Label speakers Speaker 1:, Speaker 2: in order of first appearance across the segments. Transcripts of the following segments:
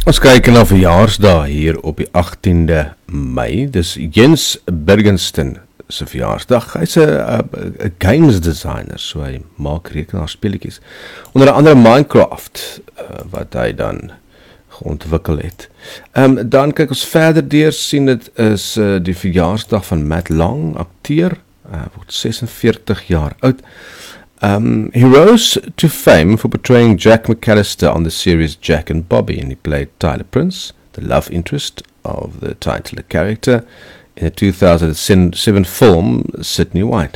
Speaker 1: Ons kyk na verjaarsdag hier op die 18de Mei. Dis Jens Bergensten se verjaarsdag. Hy's 'n games designer, so hy maak rekenaarspeletjies. Onder andere Minecraft, wat hy dan geontwikkel het. Dan kyk ons verder deur, sien dit is die verjaarsdag van Matt Long, akteur, word 46 jaar oud. He rose to fame for portraying Jack McAllister on the series Jack and Bobby, and he played Tyler Prince, the love interest of the titular character, in the 2007 film Sydney White.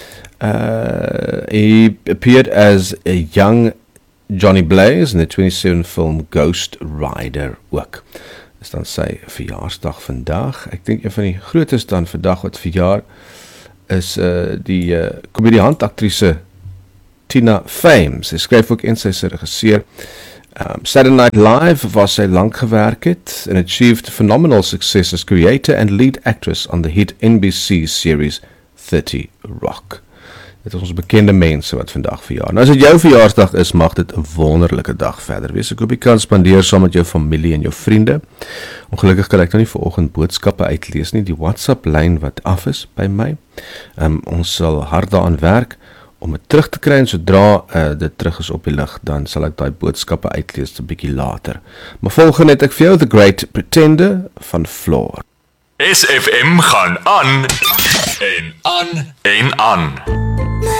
Speaker 1: He appeared as a young Johnny Blaze in the 2007 film Ghost Rider ook. Dis dan sy verjaarsdag vandag. Ek dink een van die grootes dan vandag wat verjaar is die komediant aktrise Tina Fey. Sy skryf ook en sy is regisseur. Saturday Night Live waar sy lank gewerk het and achieved phenomenal success as creator and lead actress on the hit NBC series 30 Rock. Dit is ons bekende mense wat vandag verjaar. Nou as dit jou verjaarsdag is, mag dit 'n wonderlike dag verder wees. Ek hoop jy kan spandeer saam met jou familie en jou vriende. Ongelukkig kan ek nou nie vanoggend boodskappe uitlees nie, die WhatsApp lyn wat af is by my. Ons sal hard daaraan werk om het terug te kry, en sodra dit terug is op die lig, dan sal ek daai boodskappe uitlees 'n bietjie later. Maar volgende het ek vir jou The Great Pretender van Floor.
Speaker 2: SFM gaan aan en aan en aan.